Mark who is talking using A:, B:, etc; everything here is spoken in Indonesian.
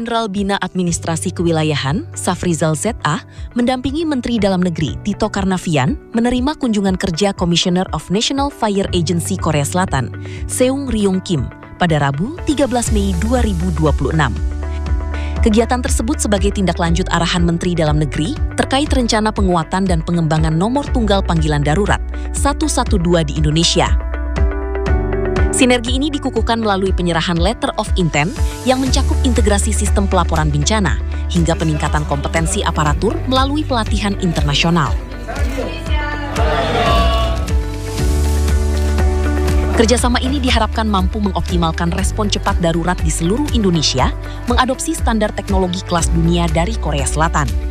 A: Jenderal Bina Administrasi Kewilayahan, Safrizal Z.A., mendampingi Menteri Dalam Negeri Tito Karnavian menerima kunjungan kerja Commissioner of National Fire Agency Korea Selatan, Seung Ryung Kim, pada Rabu 13 Mei 2026. Kegiatan tersebut sebagai tindak lanjut arahan Menteri Dalam Negeri terkait rencana penguatan dan pengembangan nomor tunggal panggilan darurat 112 di Indonesia. Sinergi ini dikukuhkan melalui penyerahan Letter of Intent yang mencakup integrasi sistem pelaporan bencana hingga peningkatan kompetensi aparatur melalui pelatihan internasional. Kerjasama ini diharapkan mampu mengoptimalkan respon cepat darurat di seluruh Indonesia, mengadopsi standar teknologi kelas dunia dari Korea Selatan.